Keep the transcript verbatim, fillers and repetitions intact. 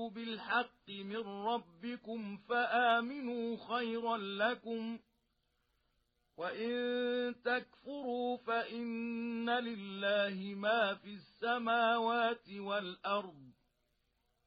جاءوا بالحق من ربكم فآمنوا خيرا لكم، وإن تكفروا فإن لله ما في السماوات والأرض،